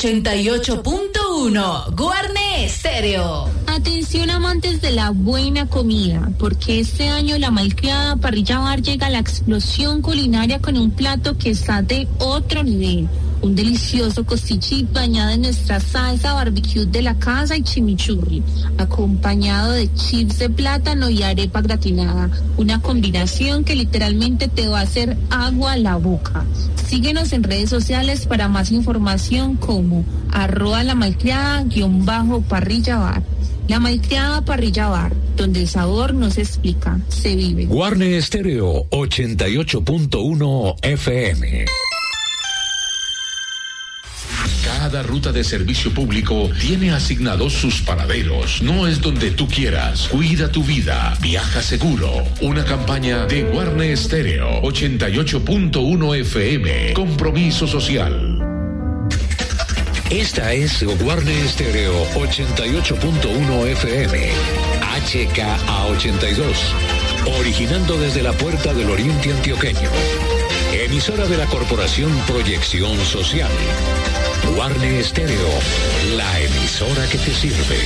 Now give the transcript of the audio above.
88.1 Guarne Estéreo. Atención amantes de la buena comida, porque este año la malcriada Parrilla Bar llega a la explosión culinaria con un plato que está de otro nivel. Un delicioso costichi bañado en nuestra salsa barbecue de la casa y chimichurri, acompañado de chips de plátano y arepa gratinada. Una combinación que literalmente te va a hacer agua a la boca. Síguenos en redes sociales para más información como @lamalcriada_parrilla bar. La Malcriada Parrilla Bar, donde el sabor no se explica, se vive. Guarne Estéreo 88.1 FM. Cada ruta de servicio público tiene asignados sus paraderos. No es donde tú quieras. Cuida tu vida. Viaja seguro. Una campaña de Guarne Estéreo 88.1 FM. Compromiso social. Esta es Guarne Estéreo 88.1 FM. HKA 82. Originando desde la Puerta del Oriente Antioqueño. Emisora de la Corporación Proyección Social. Guarne Estéreo, la emisora que te sirve.